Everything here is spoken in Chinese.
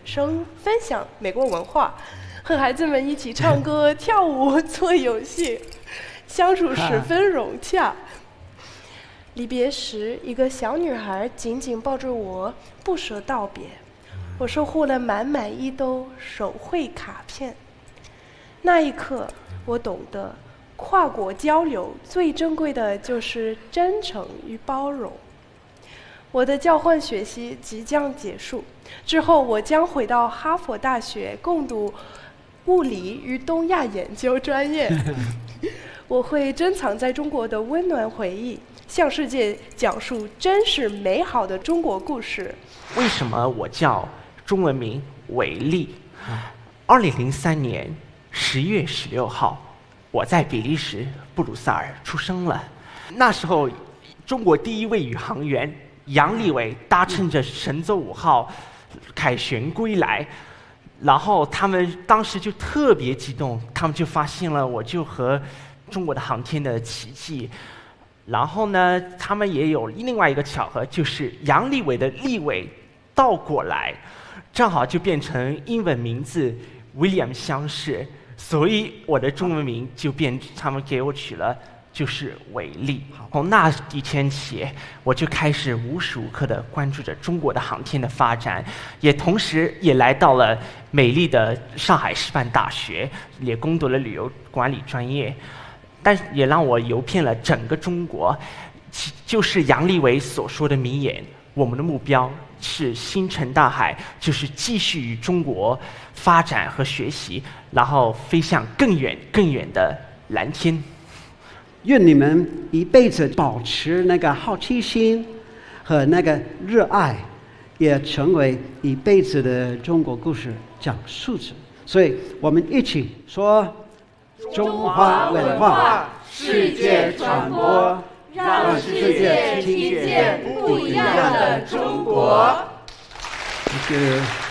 生分享美国文化，和孩子们一起唱歌、跳舞、做游戏，相处十分融洽。离别时，一个小女孩紧紧抱着我，不舍道别。我收获了满满一兜手绘卡片。那一刻，我懂得，跨国交流最珍贵的就是真诚与包容。我的交换学习即将结束，之后我将回到哈佛大学攻读物理与东亚研究专业。我会珍藏在中国的温暖回忆，向世界讲述真实美好的中国故事。 为什么我叫中文名伟丽？2003年10月16号，我在比利时布鲁塞尔出生了。那时候，中国第一位宇航员杨利伟搭乘着神舟5号凯旋归来，然后他们当时就特别激动，他们就发现了我就和中国的航天的奇迹。然后呢，他们也有另外一个巧合，就是杨利伟的利伟倒过来，正好就变成英文名字 William 相似，所以我的中文名就他们给我取了就是伟丽。从那一天起，我就开始无时无刻地关注着中国的航天的发展，也同时也来到了美丽的上海师范大学，也攻读了旅游管理专业。但也让我游遍了整个中国，就是杨利伟所说的名言：我们的目标是星辰大海，就是继续与中国发展和学习，然后飞向更远更远的蓝天。 愿你们一辈子保持那个好奇心和那个热爱，也成为一辈子的中国故事讲述者。所以我们一起说：中华文化世界传播，让世界听见不一样的中国。谢谢。